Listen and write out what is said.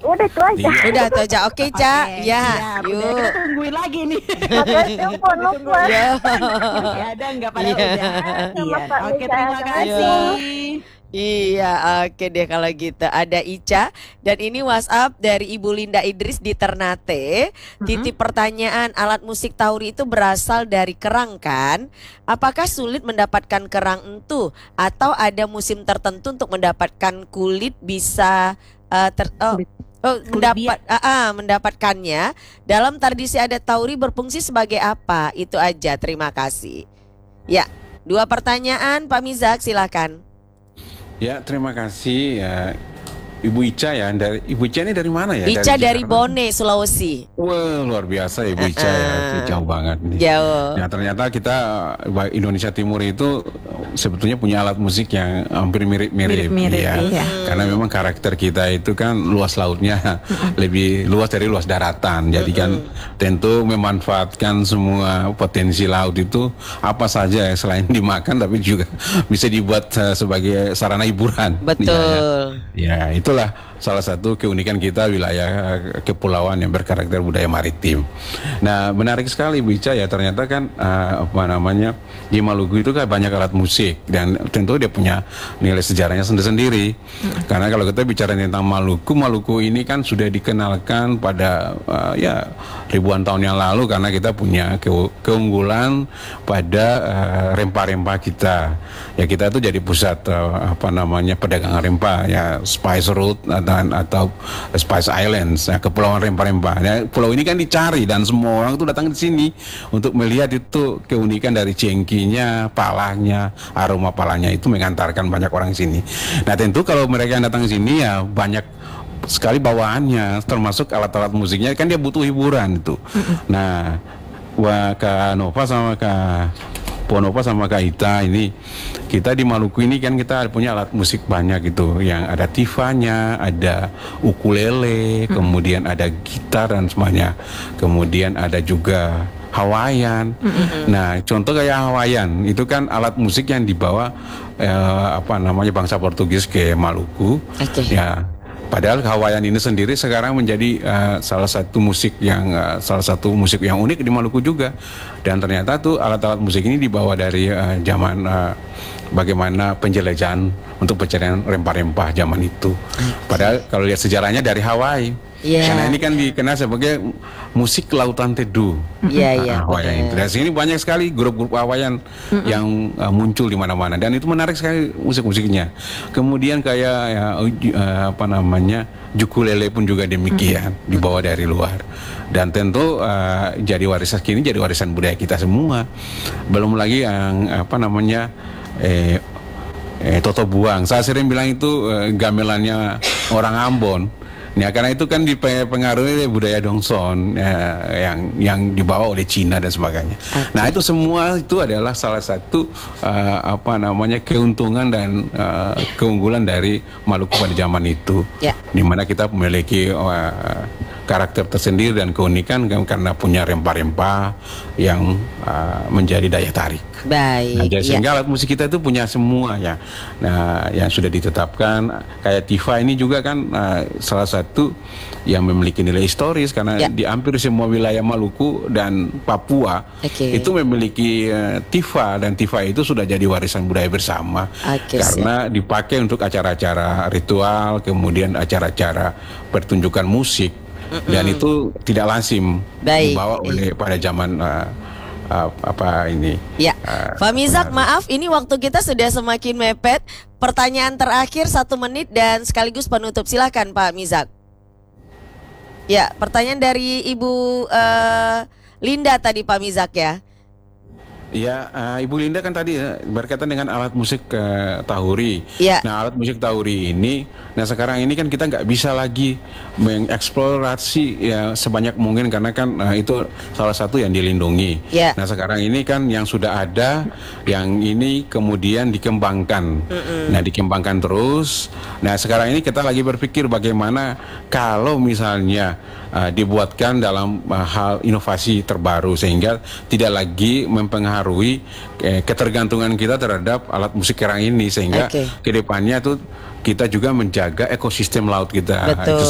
Udah itu aja. Udah tuh aja. Oke, Ca. Oke, Ya, siap. Udah kita yuk. tungguin lagi nih. Makasih telepon lupa. Ya. Ya ada nggak pada Iya. udah. Sama Iya. Pak Oke, Nisa. terima Terima Iya. kasih. Iya, oke deh kalau gitu. Ada Ica dan ini WhatsApp dari Ibu Linda Idris di Ternate. Titip pertanyaan, alat musik Tauri itu berasal dari kerang kan? Apakah sulit mendapatkan kerang itu atau ada musim tertentu untuk mendapatkan kulit bisa Kulit mendapatkannya? Dalam tradisi adat Tauri berfungsi sebagai apa? Itu aja. Terima kasih. Ya, dua pertanyaan Pak Mizak, silakan. Ya, terima kasih ya Ibu Ica ya. Ibu Ica ini dari mana ya? Ica dari Jakarta? Bone, Sulawesi. Wah, luar biasa Ibu Ica ya. Itu jauh banget nih. Jauh. Ya, ternyata kita Indonesia Timur itu sebetulnya punya alat musik yang hampir mirip-mirip Mirip-mirip, ya. iya. Karena memang karakter kita itu kan luas lautnya lebih luas dari luas daratan. Jadi kan tentu memanfaatkan semua potensi laut itu apa saja ya, selain dimakan tapi juga bisa dibuat sebagai sarana hiburan. Betul. Ya, itulah salah satu keunikan kita wilayah kepulauan yang berkarakter budaya maritim. Nah, menarik sekali Bu Ica ya, ternyata kan di Maluku itu kan banyak alat musik dan tentu dia punya nilai sejarahnya sendiri-sendiri. Karena kalau kita bicara tentang Maluku ini kan sudah dikenalkan pada ya ribuan tahun yang lalu karena kita punya keunggulan pada rempah-rempah kita. Ya kita itu jadi pusat perdagangan rempah ya, Spice Route atau Spice Islands, ya, kepulauan rempah-rempah. Ya, pulau ini kan dicari dan semua orang tuh datang di sini untuk melihat itu keunikan dari cengkinya, palanya, aroma palanya itu mengantarkan banyak orang di sini. Nah tentu kalau mereka yang datang ke sini ya banyak sekali bawaannya, termasuk alat-alat musiknya kan dia butuh hiburan itu. Nah, Kak Nova sama Ponova sama Kak Ita ini kita di Maluku ini kan kita punya alat musik banyak gitu, yang ada tifanya, ada ukulele, kemudian ada gitar dan semuanya, kemudian ada juga Hawaiian. Nah, contoh kayak Hawaiian itu kan alat musik yang dibawa bangsa Portugis ke Maluku. Ya. Padahal Hawaiian ini sendiri sekarang menjadi salah satu musik yang unik di Maluku juga. Dan ternyata tuh alat-alat musik ini dibawa dari zaman bagaimana penjelajahan untuk pencarian rempah-rempah zaman itu. Padahal kalau lihat sejarahnya dari Hawaii. Karena ini kan dikenal sebagai musik lautan teduh. Iya. Hawaiian. Dari sini banyak sekali grup-grup Hawaiian yang muncul di mana-mana dan itu menarik sekali musik-musiknya. Kemudian kayak ukulele pun juga demikian, dibawa dari luar. Dan tentu jadi warisan budaya kita semua. Belum lagi yang Toto Buang. Saya sering bilang itu gamelannya orang Ambon. Ya, karena itu kan dipengaruhi oleh budaya Dongson yang dibawa oleh Cina dan sebagainya. Nah, itu semua itu adalah salah satu keuntungan dan keunggulan dari Maluku pada zaman itu. Di mana kita memiliki karakter tersendiri dan keunikan karena punya rempah-rempah yang menjadi daya tarik. Baik. Nah, sehingga alat musik kita itu punya semua ya. Nah, yang sudah ditetapkan kayak tifa ini juga kan salah satu yang memiliki nilai historis karena di hampir semua wilayah Maluku dan Papua itu memiliki tifa, dan tifa itu sudah jadi warisan budaya bersama karena dipakai untuk acara-acara ritual, kemudian acara-acara pertunjukan musik. Dan itu tidak lazim dibawa oleh pada zaman Pak Mizak, maaf ini waktu kita sudah semakin mepet. Pertanyaan terakhir 1 menit dan sekaligus penutup, silakan Pak Mizak. Ya, pertanyaan dari Ibu Linda tadi Pak Mizak ya. Ya, Ibu Linda kan tadi berkaitan dengan alat musik Tahuri. Nah, alat musik Tahuri ini, nah sekarang ini kan kita nggak bisa lagi mengeksplorasi ya sebanyak mungkin karena kan itu salah satu yang dilindungi. Nah, sekarang ini kan yang sudah ada, yang ini kemudian dikembangkan. Nah, dikembangkan terus. Nah, sekarang ini kita lagi berpikir bagaimana kalau misalnya dibuatkan dalam hal inovasi terbaru sehingga tidak lagi mempengaruhi ketergantungan kita terhadap alat musik kerang ini, sehingga kedepannya tuh kita juga menjaga ekosistem laut kita.